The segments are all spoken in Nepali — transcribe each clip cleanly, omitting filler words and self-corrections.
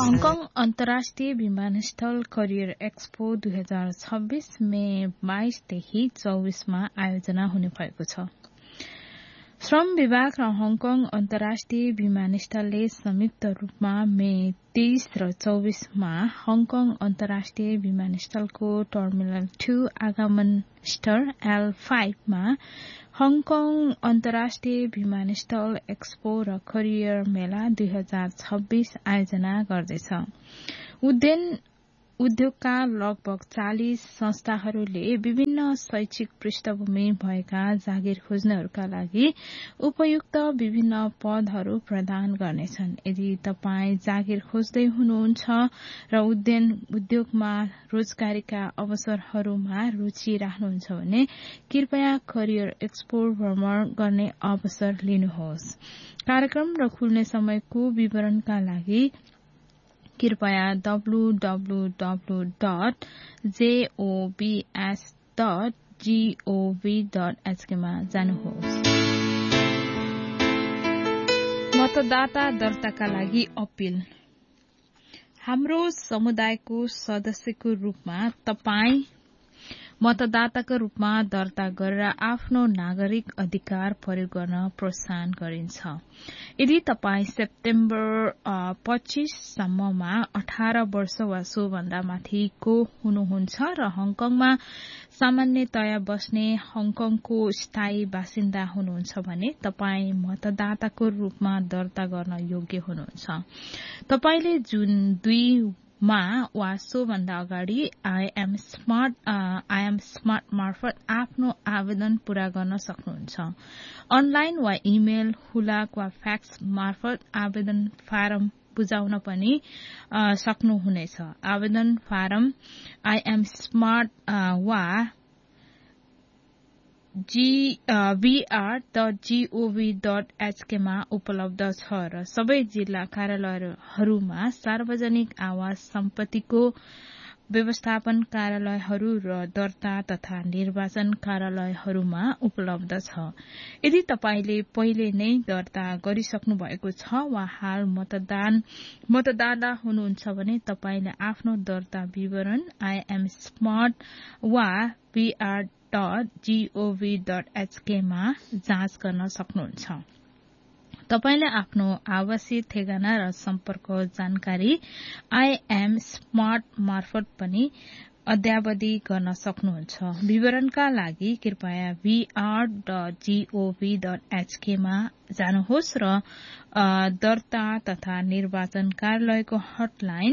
हङकङ अन्तर्राष्ट्रिय विमानस्थल करियर एक्सपो 2026 मे 22 देखि 24 मा आयोजना हुने भएको छ। श्रम विभाग र हङकङ अन्तर्राष्ट्रिय विमानस्थलले संयुक्त रूपमा मे 23 र 24 मा हङकङ अन्तर्राष्ट्रिय विमानस्थलको टर्मिनल 2 आगमन स्तर L5 मा हङकङ अन्तर्राष्ट्रिय विमानस्थल एक्सपो र करियर मेला 2026 आयोजना गर्दैछ। उद्योगका लगभग 40 संस्थाहरूले विभिन्न शैक्षिक पृष्ठभूमि भएका जागिर खोज्नेहरूका लागि उपयुक्त विभिन्न पदहरू प्रदान गर्नेछन्। यदि तपाईँ जागिर खोज्दै हुनुहुन्छ र उद्योगमा रोजगारीका अवसरहरूमा रुचि राख्नुहुन्छ भने कृपया करियर एक्सपो भ्रमण गर्ने अवसर लिनुहोस्। कार्यक्रम र खुल्ने समयको विवरणका लागि कृपया www.jobs.gov.hk मा जानुहोस्। मतदाता दर्ताका लागि अपील। हाम्रो समुदायको सदस्यको रूपमा तपाईँ मतदाताका रूपमा दर्ता गरेर आफ्नो नागरिक अधिकार प्रयोग गर्न प्रोत्साहन गरिन्छ। यदि तपाईँ सेप्टेम्बर 25 सम्ममा 18 वर्ष वा सोभन्दा माथिको हुनुहुन्छ र हङकङमा सामान्यतया बस्ने हङकङको स्थायी बासिन्दा हुनुहुन्छ भने तपाईँ मतदाताको रूपमा दर्ता गर्न योग्य हुनुहुन्छ। तपाईले जुन 2 मा वा सोभन्दा अगाडि आई एम स्मार्ट मार्फत आफ्नो आवेदन पूरा गर्न सक्नुहुन्छ। अनलाइन वा इमेल, हुलाक वा फ्याक्स मार्फत आवेदन फारम बुझाउन पनि सक्नुहुनेछ। आवेदन फारम आई एम स्मार्ट वा vr.gov.hk मा उपलब्ध छ र सबै जिल्ला कार्यालयहरूमा सार्वजनिक आवास सम्पत्तिको व्यवस्थापन कार्यालयहरू र दर्ता तथा निर्वाचन कार्यालयहरूमा उपलब्ध छ। यदि तपाईले पहिले नै दर्ता गरिसक्नु भएको छ वा हाल मतदाता हुनुहुन्छ भने तपाईले आफ्नो दर्ता विवरण IM Smart वा vr.gov.hk मा जाँच गर्न सक्नुहुन्छ। तपाईले आफ्नो आवासीय ठेगाना र सम्पर्क जानकारी IM Smart मार्फत पनि अद्यावधि गर्न सक्नुहुन्छ। विवरणका लागि कृपया vr.gov.hk मा जानुहोस् र दर्ता तथा निर्वाचन कार्यालयको हटलाइन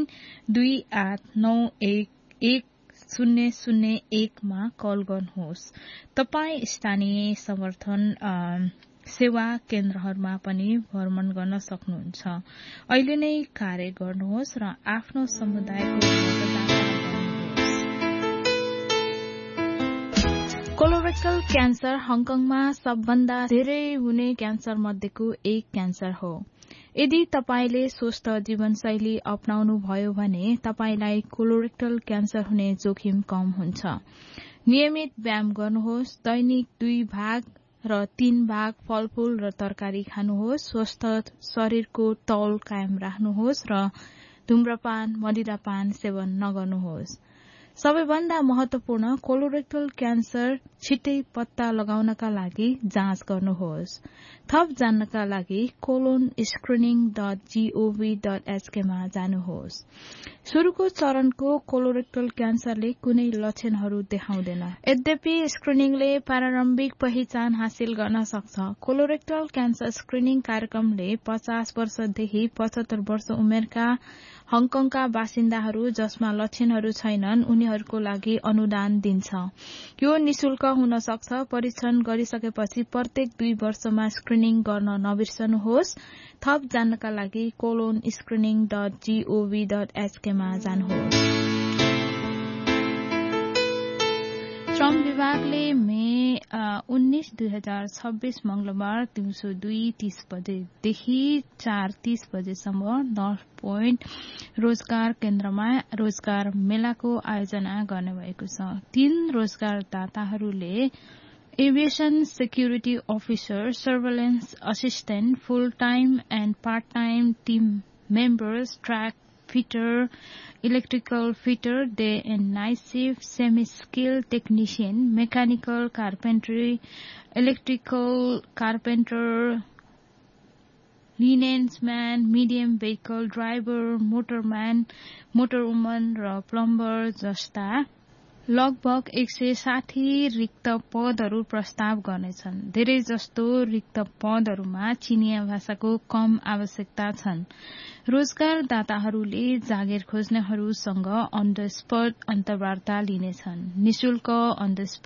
28911001 मा कल गर्नुहोस्। तपाई स्थानीय समर्थन सेवा केन्द्रहरूमा पनि भ्रमण गर्न सक्नुहुन्छ। अहिले नै कार्य गर्नुहोस् र आफ्नो समुदायको मतदाता गर्नुहोस्। कोलोरेक्टल क्यान्सर हङकङमा सबभन्दा धेरै हुने क्यान्सर मध्येको एक क्यान्सर हो। यदि तपाईले स्वस्थ जीवनशैली अपनाउनु भयो भने तपाईलाई कोलोरेक्टल क्यान्सर हुने जोखिम कम हुन्छ। नियमित व्यायाम गर्नुहोस्, दैनिक 2 भाग र 3 भाग फलफूल र तरकारी खानुहोस्, स्वस्थ शरीरको तौल कायम राख्नुहोस् र धूम्रपान, मदिरापान सेवन नगर्नुहोस्। सबैभन्दा महत्वपूर्ण, कोलोरेक्टल क्यान्सर छिट्टै पत्ता लगाउनका लागि जाँच गर्नुहोस्। थप जान्नका लागि colonscreening.gov.hk मा जानुहोस्। शुरूको चरणको कोलोरेक्टल क्यान्सरले कुनै लक्षणहरू देखाउँदैन। यद्यपि स्क्रिनिङले प्रारम्भिक पहिचान हासिल गर्न सक्छ। कोलोरेक्टल क्यान्सर स्क्रिनिङ कार्यक्रमले 50 वर्षदेखि 75 वर्ष उमेरका हङकङका बासिन्दाहरू जसमा लक्षणहरू छैनन् उनीहरूको लागि अनुदान दिन्छ। यो निशुल्क हुन सक्छ। परीक्षण गरिसकेपछि प्रत्येक 2 वर्षमा स्क्रिनिङ गर्न नबिर्सनुहोस्। थप जान्नका लागि colonscreening.gov.hk मा जानुहोस्। श्रम विभागले मे 19, 2026 मंगलबार दिउँसो 2:30 बजेदेखि 4:30 बजेसम्म नर्थ पोइन्ट रोजगार केन्द्रमा रोजगार मेलाको आयोजना गर्ने भएको छ। 3 रोजगारदाताहरूले aviation security officer, surveillance assistant, full time and part time team members, track fitter, electrical fitter, day and night shift, semi-skilled technician, mechanical carpentry, electrical carpenter, linesman, medium vehicle driver, motorman, motorwoman र प्लम्बर जस्ता लगभग 160 रिक्त पदहरू प्रस्ताव गर्नेछन्। धेरै जस्तो रिक्त पदहरूमा चिनिया भाषाको कम आवश्यकता छन्। रोजगारदाताहरूले जागिर खोज्नेहरूसँग अन द स्पट अन्तर्वार्ता लिनेछन्। निशुल्क अन द स्पट